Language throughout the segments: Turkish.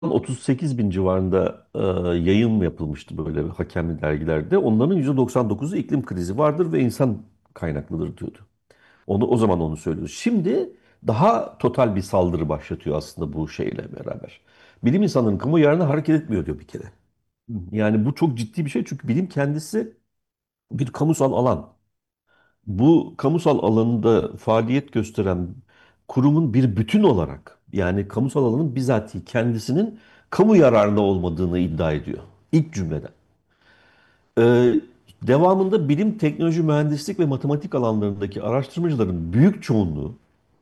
38 bin civarında yayın yapılmıştı böyle hakemli dergilerde. Onların %99'u iklim krizi vardır ve insan kaynaklıdır diyordu. O zaman onu söylüyordu. Şimdi daha total bir saldırı başlatıyor aslında bu şeyle beraber. Bilim insanlarının kamu yararına hareket etmiyor diyor bir kere. Yani bu çok ciddi bir şey çünkü bilim kendisi bir kamusal alan. Bu kamusal alanında faaliyet gösteren kurumun bir bütün olarak yani kamusal alanın bizatihi kendisinin kamu yararına olmadığını iddia ediyor. İlk cümleden. Ee, Devamında bilim, teknoloji, mühendislik ve matematik alanlarındaki araştırmacıların büyük çoğunluğu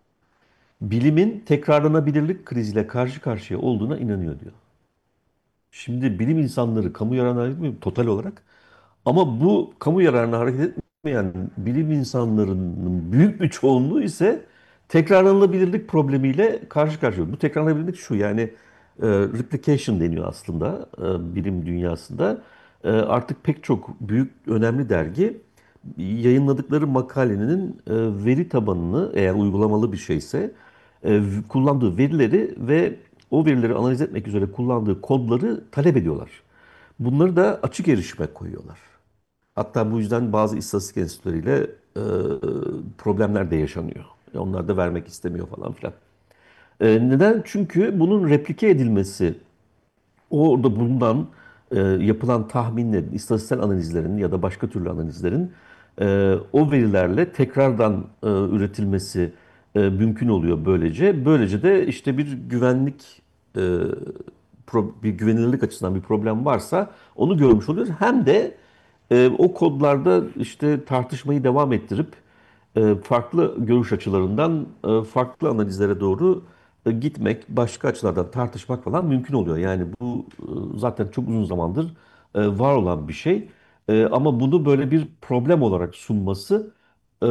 bilimin tekrarlanabilirlik kriziyle karşı karşıya olduğuna inanıyor diyor. Şimdi bilim insanları kamu yararına hareket etmiyor total olarak. Ama bu kamu yararına hareket etmeyen bilim insanlarının büyük bir çoğunluğu ise tekrarlanabilirlik problemiyle karşı karşıya. Bu tekrarlanabilirlik şu yani replication deniyor aslında bilim dünyasında. Artık pek çok büyük önemli dergi yayınladıkları makalenin veri tabanını eğer uygulamalı bir şeyse kullandığı verileri ve o verileri analiz etmek üzere kullandığı kodları talep ediyorlar. Bunları da açık erişime koyuyorlar. Hatta bu yüzden bazı istatistik enstitüleriyle problemler de yaşanıyor. Onlar da vermek istemiyor falan filan. Neden? Çünkü bunun replike edilmesi, orada bulunan yapılan tahminlerin, istatistiksel analizlerin ya da başka türlü analizlerin o verilerle tekrardan üretilmesi mümkün oluyor böylece. Böylece de işte bir güvenlik e, bir güvenilirlik açısından bir problem varsa onu görmüş oluyoruz. Hem de o kodlarda işte tartışmayı devam ettirip farklı görüş açılarından farklı analizlere doğru gitmek, başka açılardan tartışmak falan mümkün oluyor. Yani bu zaten çok uzun zamandır var olan bir şey. Ama bunu böyle bir problem olarak sunması e,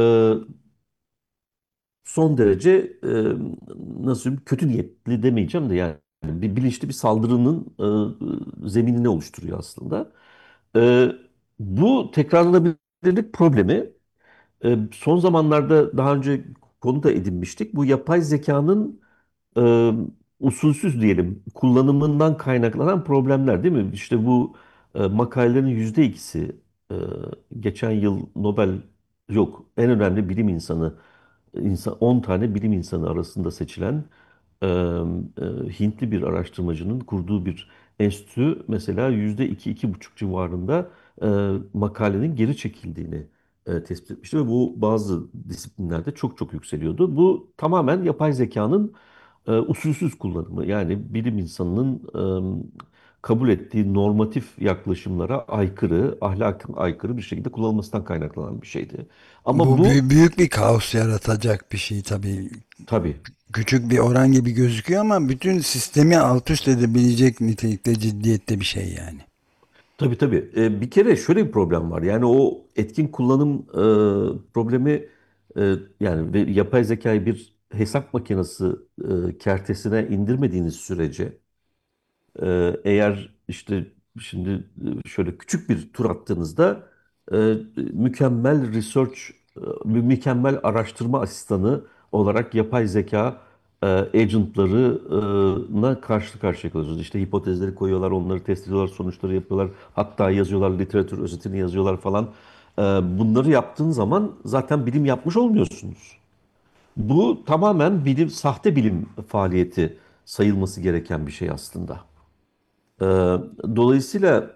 son derece nasıl diyeyim, kötü niyetli demeyeceğim de yani bir bilinçli bir saldırının zeminini oluşturuyor aslında. E, Bu tekrarlanabilirlik problemi son zamanlarda daha önce konu da edinmiştik. Bu yapay zekanın e, usulsüz diyelim kullanımından kaynaklanan problemler değil mi? İşte bu makalelerin %2'si e, geçen yıl Nobel yok en önemli bilim insanı 10 tane bilim insanı arasında seçilen e, Hintli bir araştırmacının kurduğu bir enstitü mesela %2-2,5 civarında makalenin geri çekildiğini tespit etmişti ve bu bazı disiplinlerde çok çok yükseliyordu. Bu tamamen yapay zekanın usulsüz kullanımı. Yani bilim insanının kabul ettiği normatif yaklaşımlara aykırı, ahlaka aykırı bir şekilde kullanılmasından kaynaklanan bir şeydi. Ama Bu bu büyük bir kaos yaratacak bir şey tabii. tabii. Küçük bir oran gibi gözüküyor ama bütün sistemi alt üst edebilecek nitelikte, ciddiyette bir şey yani. Tabii tabii. Bir kere şöyle bir problem var. Yani o etkin kullanım problemi yani ve yapay zekayı bir hesap makinesi kertesine indirmediğiniz sürece eğer işte şimdi şöyle küçük bir tur attığınızda mükemmel research, mükemmel araştırma asistanı olarak yapay zeka agentlarına karşı karşıya kalıyorsunuz. İşte hipotezleri koyuyorlar, onları test ediyorlar, sonuçları yapıyorlar. Hatta yazıyorlar, literatür özetini yazıyorlar falan. Bunları yaptığın zaman zaten bilim yapmış olmuyorsunuz. Bu tamamen bilim, sahte bilim faaliyeti sayılması gereken bir şey aslında. Ee, Dolayısıyla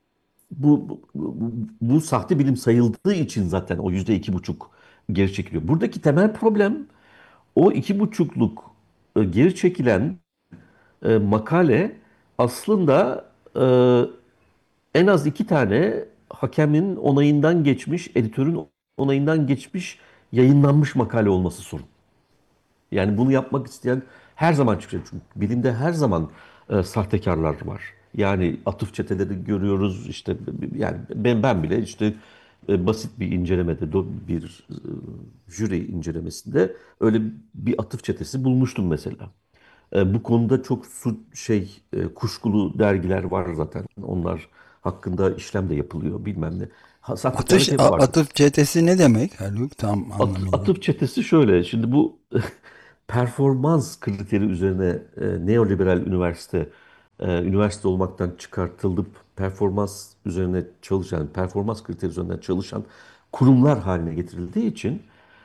bu sahte bilim sayıldığı için zaten o %2,5 geri çekiliyor. Buradaki temel problem o 2,5'luk geri çekilen makale aslında en az iki tane hakemin onayından geçmiş, editörün onayından geçmiş, yayınlanmış makale olması sorun. Yani bunu yapmak isteyen her zaman çıkacak. Çünkü bilimde her zaman sahtekarlar var. Yani atıf çeteleri görüyoruz. İşte yani ben bile işte basit bir incelemede bir jüri incelemesinde öyle bir atıf çetesi bulmuştum mesela. Bu konuda çok kuşkulu dergiler var zaten. Onlar hakkında işlem de yapılıyor bilmem ne. Sahtekarlık hep var. Atıf çetesi ne demek Haluk tam anlamıyla? Atıf çetesi şöyle. Şimdi bu performans kriteri üzerine neoliberal üniversite üniversite olmaktan çıkartılıp performans üzerine çalışan, performans kriteri üzerinden çalışan kurumlar haline getirildiği için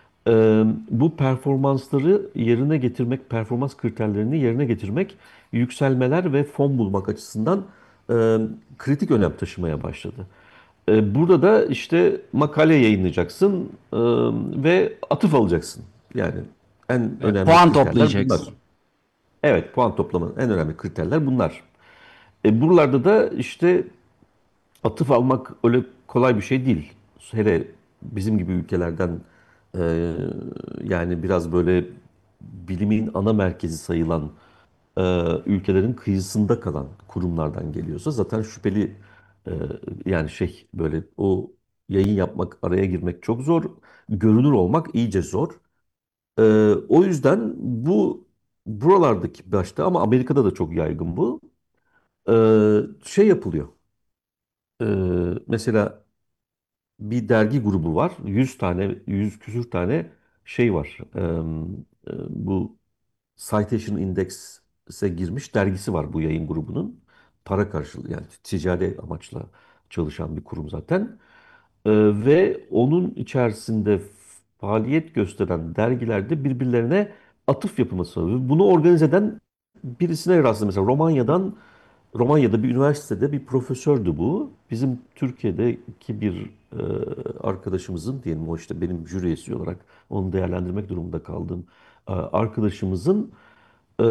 bu performansları yerine getirmek, performans kriterlerini yerine getirmek, yükselmeler ve fon bulmak açısından e, kritik önem taşımaya başladı. Burada da işte makale yayınlayacaksın ve atıf alacaksın. Yani en önemli Puan kriterler bunlar. toplayacaksın. Evet, puan toplamanın en önemli kriterler bunlar. Buralarda da işte atıf almak öyle kolay bir şey değil. Hele bizim gibi ülkelerden e, yani biraz böyle bilimin ana merkezi sayılan ülkelerin kıyısında kalan kurumlardan geliyorsa zaten şüpheli e, yani şey böyle o yayın yapmak, araya girmek çok zor. Görünür olmak iyice zor. E, O yüzden bu buralardaki başta ama Amerika'da da çok yaygın bu. Şey yapılıyor. E, Mesela bir dergi grubu var. 100 tane, 100 küsür tane şey var. Bu Citation Index'e girmiş dergisi var bu yayın grubunun. Para karşılığı yani ticari amaçla çalışan bir kurum zaten. Ve onun içerisinde faaliyet gösteren dergilerde birbirlerine atıf yapılması var. Bunu organize eden birisine rastladım. Mesela Romanya'da bir üniversitede bir profesördü bu. Bizim Türkiye'deki bir e, arkadaşımızın diyelim o işte benim jüri üyesi olarak onu değerlendirmek durumunda kaldığım arkadaşımızın e,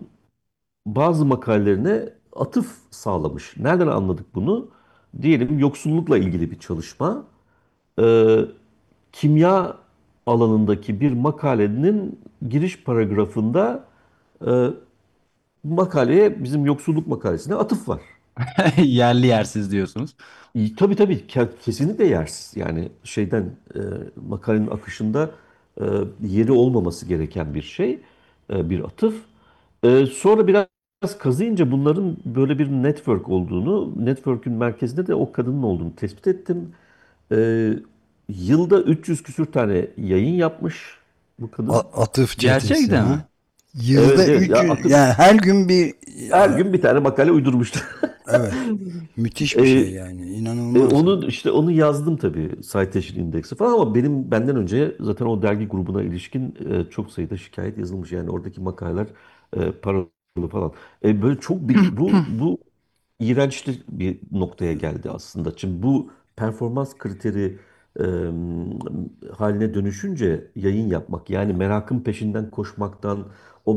bazı makalelerine atıf sağlamış. Nereden anladık bunu? Diyelim yoksullukla ilgili bir çalışma. E, Kimya alanındaki bir makalenin giriş paragrafında e, makaleye bizim yoksulluk makalesine atıf var. Yerli yersiz diyorsunuz. Tabii tabii kesinlikle yersiz. Yani şeyden makalenin akışında e, yeri olmaması gereken bir şey, bir atıf. Sonra biraz kazıyınca bunların böyle bir network olduğunu, network'ün merkezinde de o kadının olduğunu tespit ettim. E, Yılda 300 küsür tane yayın yapmış bu kadın. Atıf çetesi Gerçekten ha. mi? Yılda Evet evet ya 300 atıf yani her gün bir her gün bir tane makale uydurmuştu. evet. Müthiş bir şey E, yani. İnanılmaz. Onu işte onu yazdım tabii Citation Index'i falan ama benden önce zaten o dergi grubuna ilişkin çok sayıda şikayet yazılmış. Yani oradaki makaleler paralı falan. Böyle çok bu iğrençli bir noktaya geldi aslında. Şimdi bu performans kriteri e, haline dönüşünce yayın yapmak yani merakın peşinden koşmaktan o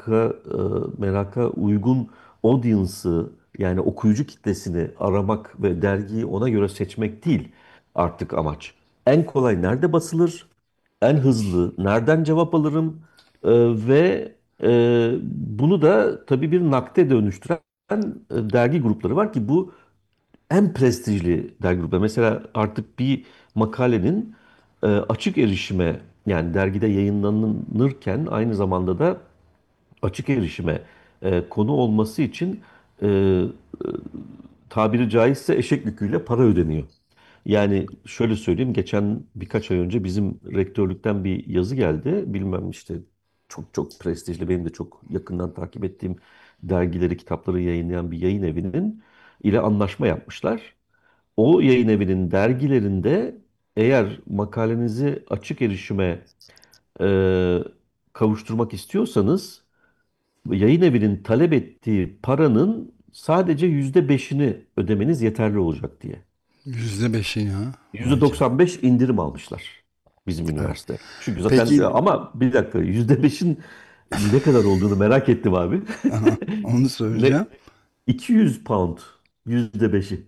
meraka uygun audience'ı yani okuyucu kitlesini aramak ve dergiyi ona göre seçmek değil artık amaç. En kolay nerede basılır? En hızlı nereden cevap alırım? E, ve bunu da tabii bir nakde dönüştüren dergi grupları var ki bu en prestijli dergi grupları. Mesela artık bir makalenin açık erişime yani dergide yayınlanırken aynı zamanda da açık erişime konu olması için e, tabiri caizse eşek yüküyle para ödeniyor. Yani şöyle söyleyeyim, geçen birkaç ay önce bizim rektörlükten bir yazı geldi. Bilmem işte çok çok prestijli, benim de çok yakından takip ettiğim dergileri, kitapları yayınlayan bir yayın evinin ile anlaşma yapmışlar. O yayın evinin dergilerinde eğer makalenizi açık erişime e, kavuşturmak istiyorsanız yayın evinin talep ettiği paranın sadece %5'ini ödemeniz yeterli olacak diye. %5'i ha. Vay canına. %95 indirim almışlar bizim Evet. üniversite. Çünkü zaten Peki ama bir dakika %5'in ne kadar olduğunu merak ettim abi. aha, onu Ne soracağım. 200 pound %5'i.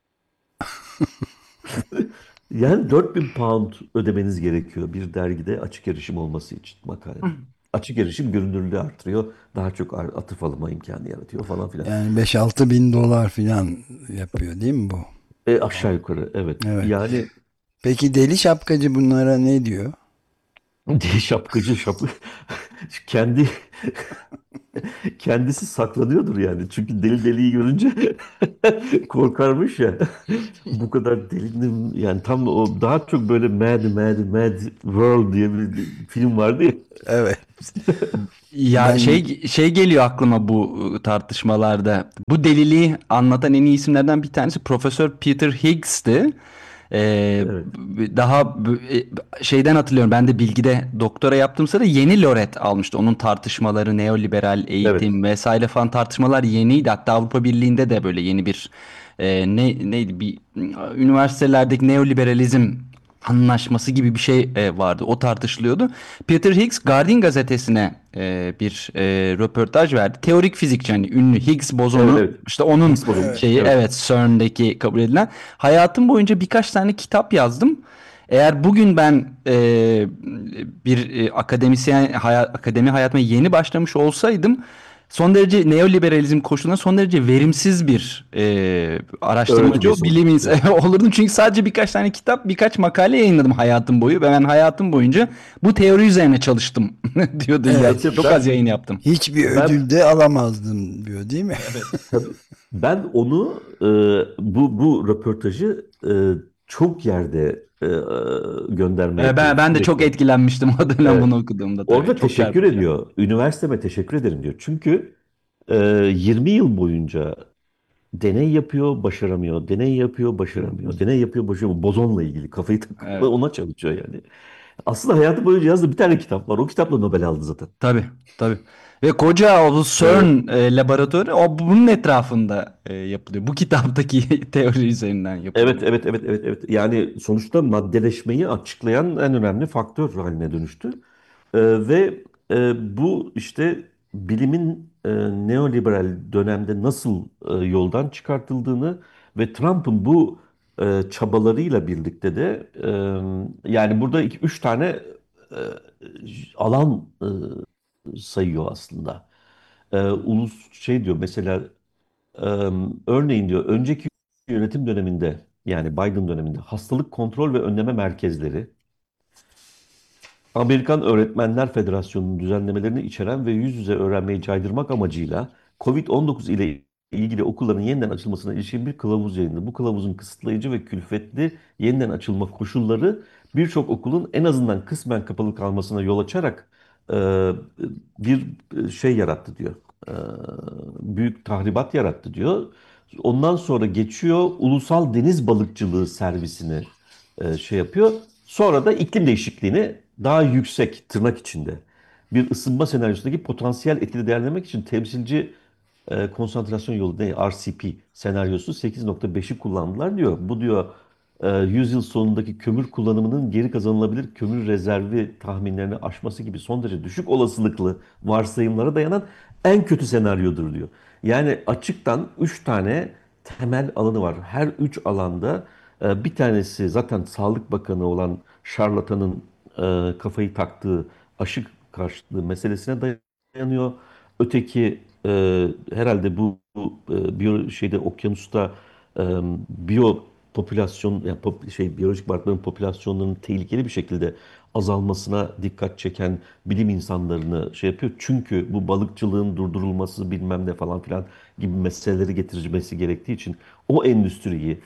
Yani 4000 pound ödemeniz gerekiyor bir dergide açık erişim olması için makalenin. Açık erişim görünürlüğü artırıyor. Daha çok atıf alma imkanı yaratıyor falan filan. Yani 5-6 bin dolar falan yapıyor değil mi bu? Aşağı yukarı evet. Evet. Yani Peki deli şapkacı bunlara ne diyor? şapkacı kendi kendisi saklanıyordur yani. Çünkü deli deliyi görünce korkarmış ya. Bu kadar delinin yani tam o daha çok böyle Mad World diye bir film vardı ya. Evet. Ya Ben şey geliyor aklıma bu tartışmalarda. Bu deliliği anlatan en iyi isimlerden bir tanesi Profesör Peter Higgs'ti. Evet. Şeyden hatırlıyorum, ben de bilgide doktora yaptığım sırada yeni Loret almıştı. Onun tartışmaları, neoliberal Evet. eğitim vesaire falan tartışmalar yeniydi. Hatta Avrupa Birliği'nde de böyle yeni bir neydi, bir üniversitelerdeki neoliberalizm anlaşması gibi bir şey vardı. O tartışılıyordu. Peter Higgs Guardian gazetesine bir röportaj verdi. Teorik fizikçi, hani ünlü Higgs Evet, bozonu, evet. işte onun Higgs bozonu. evet. şeyi, Evet. evet, CERN'deki kabul edilen. Hayatım boyunca birkaç tane kitap yazdım. Eğer bugün ben bir akademi hayatıma yeni başlamış olsaydım, son derece neoliberalizm koşulunda son derece verimsiz bir Öğretim araştırmacı, o üyesi bilim oldu. Evet. insanı olurdum. Çünkü sadece birkaç tane kitap, birkaç makale yayınladım hayatım boyu ve ben hayatım boyunca bu teori üzerine çalıştım diyordu. Ya, Evet. Evet, çok az yayın yaptım. Hiçbir ben ödül de alamazdım diyor, değil mi? Evet. tabii ben onu bu röportajı çok yerde gönderme yapıyor Ben de çok sürekli. etkilenmiştim o dönem Evet. bunu okuduğumda tabii. Orada Çok teşekkür çarpıcı. ediyor. Üniversiteme teşekkür ederim diyor. Çünkü 20 yıl boyunca deney yapıyor, başaramıyor. Deney yapıyor, başaramıyor. Deney yapıyor, başaramıyor. Bozonla ilgili kafayı takıp Evet. ona çalışıyor yani. Aslında hayatı boyunca yazdığı bir tane kitap var. O kitapla Nobel aldı zaten. Tabii, tabii. Ve koca o Evet. CERN laboratuvarı o bunun etrafında yapılıyor. Bu kitaptaki teori üzerinden Evet, yapılıyor. evet, evet, evet, evet. Yani sonuçta maddeleşmeyi açıklayan en önemli faktör haline dönüştü. Ve bu işte bilimin neoliberal dönemde nasıl yoldan çıkartıldığını ve Trump'ın bu çabalarıyla birlikte de yani burada iki, üç tane e, alan sayıyor aslında. Ulus şey diyor mesela, örneğin diyor önceki yönetim döneminde yani Biden döneminde hastalık kontrol ve önleme merkezleri Amerikan Öğretmenler Federasyonu'nun düzenlemelerini içeren ve yüz yüze öğrenmeyi caydırmak amacıyla COVID-19 ile ilgili okulların yeniden açılmasına ilişkin bir kılavuz yayınladı. Bu kılavuzun kısıtlayıcı ve külfetli yeniden açılma koşulları birçok okulun en azından kısmen kapalı kalmasına yol açarak e, bir şey yarattı diyor. E, Büyük tahribat yarattı diyor. Ondan sonra geçiyor ulusal deniz balıkçılığı servisini şey yapıyor. Sonra da iklim değişikliğini daha yüksek tırnak içinde bir ısınma senaryosundaki potansiyel etkili değerlendirmek için temsilci konsantrasyon yolu ne RCP senaryosu 8.5'i kullandılar diyor. Bu diyor 100 yıl sonundaki kömür kullanımının geri kazanılabilir kömür rezervi tahminlerini aşması gibi son derece düşük olasılıklı varsayımlara dayanan en kötü senaryodur diyor. Yani açıktan 3 tane temel alanı var. Her 3 alanda bir tanesi zaten Sağlık Bakanı olan şarlatanın kafayı taktığı aşı karşıtlığı meselesine dayanıyor. Öteki herhalde bu şeyde okyanusta e, biyo popülasyon yani biyolojik varlıkların popülasyonlarının tehlikeli bir şekilde azalmasına dikkat çeken bilim insanlarını şey yapıyor. Çünkü bu balıkçılığın durdurulması bilmem ne falan filan gibi meseleleri getirmesi gerektiği için o endüstriyi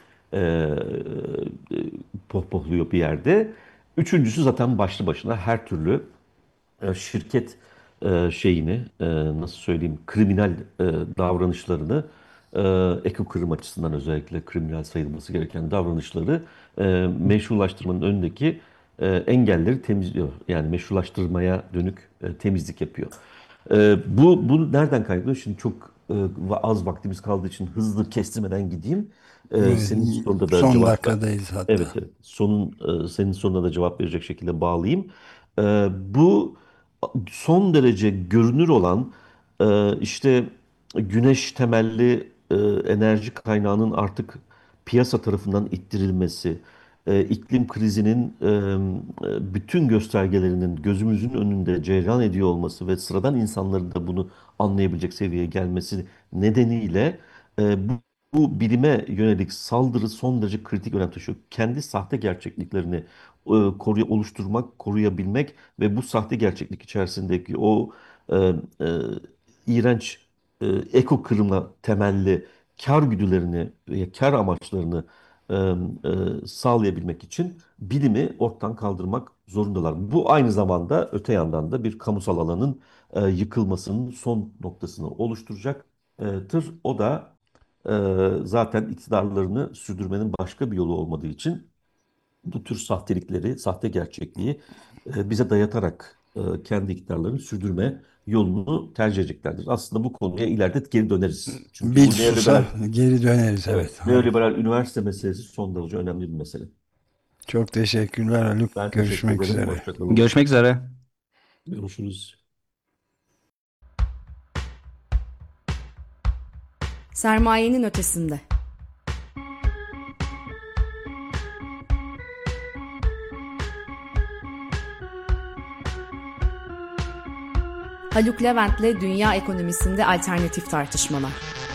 pohpohluyor bir yerde. Üçüncüsü zaten başlı başına her türlü şirket şeyini nasıl söyleyeyim kriminal davranışlarını ekokırım açısından özellikle kriminal sayılması gereken davranışları meşrulaştırmanın önündeki engelleri temizliyor. Yani meşrulaştırmaya dönük temizlik yapıyor. Bu nereden kaynaklı? Şimdi çok az vaktimiz kaldığı için hızlı kestirmeden gideyim. Evet, Senin soruna da son cevap ver. dakikadayız Evet, hatta. evet. Senin soruna da cevap verecek şekilde bağlayayım. Bu son derece görünür olan işte güneş temelli enerji kaynağının artık piyasa tarafından ittirilmesi, iklim krizinin bütün göstergelerinin gözümüzün önünde cereyan ediyor olması ve sıradan insanların da bunu anlayabilecek seviyeye gelmesi nedeniyle bu bilime yönelik saldırı son derece kritik önem taşıyor. Kendi sahte gerçekliklerini oluşturmak, koruyabilmek ve bu sahte gerçeklik içerisindeki o e, e, iğrenç eko kırılma temelli kar güdülerini ve kar amaçlarını sağlayabilmek için bilimi ortadan kaldırmak zorundalar. Bu aynı zamanda öte yandan da bir kamusal alanın yıkılmasının son noktasını oluşturacaktır. O da zaten iktidarlarını sürdürmenin başka bir yolu olmadığı için bu tür sahtelikleri, sahte gerçekliği bize dayatarak kendi iktidarlarını sürdürme yolunu tercih edeceklerdir. Aslında bu konuya ileride geri döneriz. Çünkü Bir bu susa neoliberal, geri döneriz, evet. evet, neoliberal üniversite meselesi son derece önemli bir mesele. Çok teşekkürler Haluk. Ben teşekkür Görüşmek ederim. üzere. Hoşça kalın. Görüşmek üzere. Görüşürüz. Sermayenin ötesinde. Haluk Levent'le dünya ekonomisinde alternatif tartışmalar.